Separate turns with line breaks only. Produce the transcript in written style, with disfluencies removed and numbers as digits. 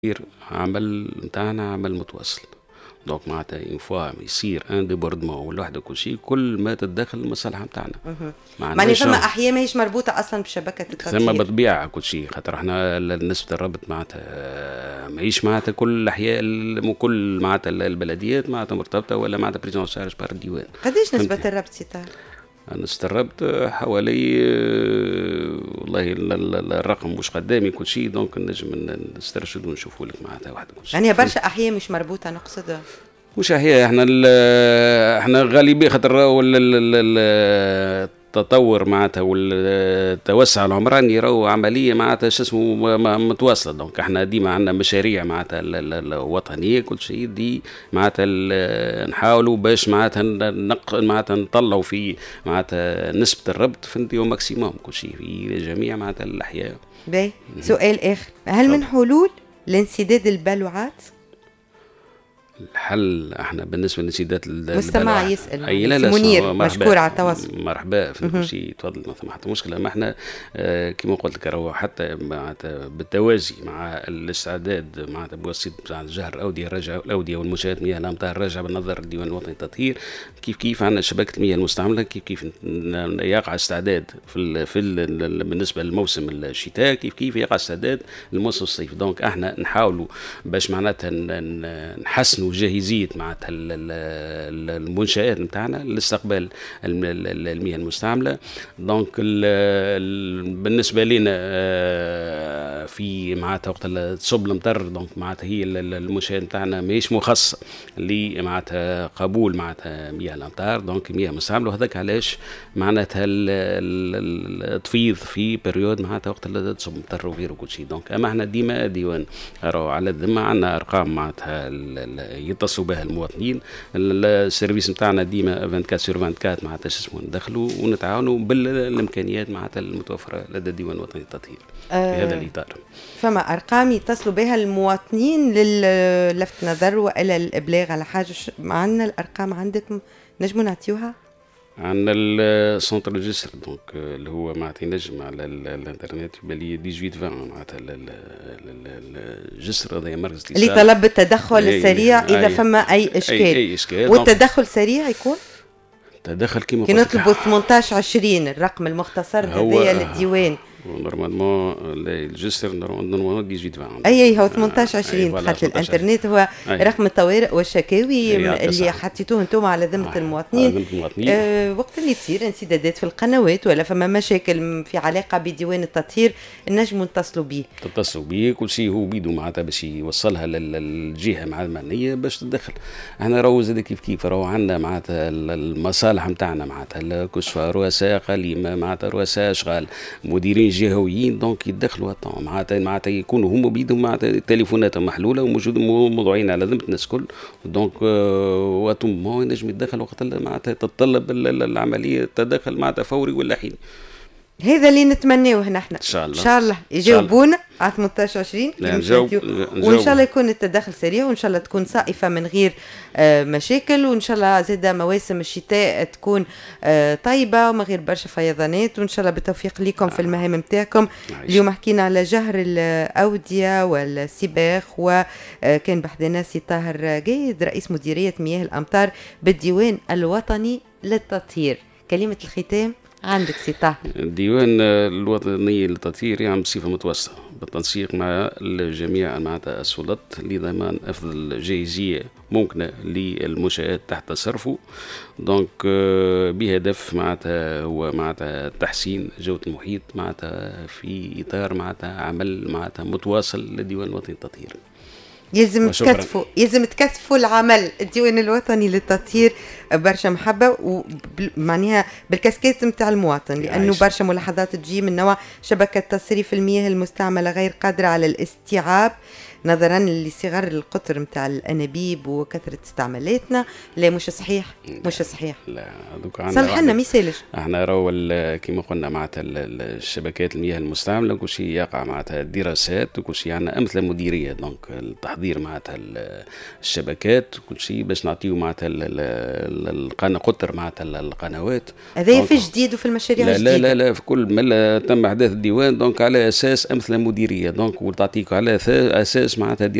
عمل نتاعنا عمل متواصل. دونك معناتها اون فوا يصير ان ديبوردمون ولا وحده كل شيء، كل ما تتدخل المصلحه نتاعنا.
معني ثم احياء ماهيش مربوطه اصلا بشبكه التطهير،
ثم بالطبيعه كل شيء، خاطر احنا نسبه الربط معناتها ماهيش معناتها كل الاحياء وكل معناتها البلديات معناتها مرتبطه ولا معناتها بريزون شارج بار الديوان.
قديش نسبه الربط سيطار؟
أنا استربت حوالي والله الرقم مش قدامي كل شيء، دونك نجم نسترشد ونشوفوا لك معناتها واحدة كل شيء.
يعني برشا أحياء مش مربوطة نقصد؟
مش أحياء، احنا غالبية خاطر التطور معناتها والتوسع العمراني راهو عمليه معناتها شو اسمه متواصله. دونك احنا ديما عندنا مشاريع معناتها الوطنيه كل شيء دي معناتها نحاولوا باش معناتها معناتها نطلعوا في معناتها نسبه الربط في ماكسيموم كل شيء في جميع معناتها الاحياء.
باهي سؤال اخر، هل من حلول لانسداد البلوعات؟
الحل احنا بالنسبه للانسداد
مستمع يسال
منير
مشكور على التواصل.
مرحبا في كل شيء، تفضل. ما ثم حتى مشكله، ما احنا كما قلت لك راهو حتى معناتها بالتوازي مع الاستعداد معناتها بواسطه جهر الاوديه والمنشات مياه الامطار راجع بالنظر الديوان الوطني للتطهير، كيف عندنا شبكه المياه المستعمله، كيف يقع استعداد بالنسبه للموسم الشتاء، كيف يقع استعداد للموسم الصيف. دونك احنا نحاولوا باش معناتها نحسنوا جاهزية معناتها المنشآت نتاعنا لاستقبال المياه المستعملة. دونك بالنسبة لنا في معناتها وقت تصب المطر، دونك معناتها هي المنشآت نتاعنا ماهيش مخصصة لمعناتها قبول معناتها مياه الأمطار، دونك مياه مستعملة، وهذاك علاش معناتها التفيض في بريود معناتها وقت تصب المطر وغيره كل شيء. دونك أما احنا ديما ديوان راهو على الذمة، عندنا أرقام معناتها يتصلوا بها المواطنين. السيرفيس نتاعنا ديما 24/24 معناتها اسمه ندخلوا ونتعاونوا بالامكانيات معناتها المتوفره لدى الديوان الوطني للتطهير في هذا الاطار.
فما ارقام يتصلوا بها المواطنين للفت نظر والى الابلاغ على حاجه؟ عندنا الارقام عندكم نجموا نعطيوها؟
عندنا السنتر ريجستر دونك اللي هو معناتها ينجم على الانترنت بالي 1820 معناتها الجسر هذا مركز
اللي طلب التدخل السريع اذا فما اي اشكال. والتدخل سريع يكون
تدخل كيما
نطلبوا 1820 الرقم المختصر هذايا للديوان.
نورمالمون الجسر نورمالمون 1820
اي هو 1820 دخلت الانترنت هو رقم الطوارئ والشكاوي اللي حطيتوه انتم على ذمه المواطنين. وقت اللي تصير انسدادات في القنوات ولا فما مشاكل في علاقه بديوان التطهير نجموا نتصلوا به
كل شيء هو بيدو معناتها باش يوصلها للجهه المعنيه باش تدخل. احنا راهو زاد كيف راهو عندنا معناتها المصالح نتاعنا معناتها كشفه رؤساء قليمه معناتها رؤساء اشغال مديرين جهويين، دونك يدخلوا معناتها يكونوا هم بيدهم معناتها تليفوناتهم محلوله وموجودين موضوعين على ذمه الناس الكل. دونك وقتهم ما ينجم يتدخل وقت معناتها تتطلب العمليه تدخل معناتها فوري ولا حين.
هذا اللي نتمناه نحن ان شاء الله يجاوبونا على 1820 وان شاء الله يكون التدخل سريع، وان شاء الله تكون صائفه من غير مشاكل، وان شاء الله زاد مواسم الشتاء تكون طيبه وما غير برشا فيضانات، وان شاء الله بالتوفيق لكم في المهام نتاعكم. اليوم حكينا على جهر الاوديه والسباخ، وكان بحذنا سي طاهر قايد رئيس مديريه مياه الامطار بالديوان الوطني للتطهير. كلمه الختام عندك سي طاهر.
الديوان الوطني للتطهير يعمل بصفه متوسطه بالتنسيق مع الجميع معناتها السلطات لضمان افضل جاهزيه ممكنه للمنشآت تحت تصرفه. دونك بهدف معناتها هو معناتها تحسين جوده المحيط معناتها في اطار معناتها عمل معناتها متواصل للديوان الوطني للتطهير.
يلزم تكثفوا العمل الديوان الوطني للتطهير برشا محبه ومعناها بالكاسكيت نتاع المواطن، لانه برشا ملاحظات تجي من نوع شبكه تصريف المياه المستعمله غير قادره على الاستيعاب نظرا لصغر القطر نتاع الانابيب وكثره استعمالاتنا. لا مش صحيح.
لا
صلحنا ميسالش.
احنا راهو كما قلنا معناتها الشبكات المياه المستعمله كل شيء يقع معناتها دراسات وكل شيء عندنا امثله مديريه. دونك التحضير معناتها الشبكات كل شيء باش نعطيو معناتها قطر معناتها القنوات.
هذا في جديد وفي المشاريع الجديدة؟
لا في كل ما تم احداث الديوان دونك على اساس امثله مديريه دونك وتعطيك على اساس معناتها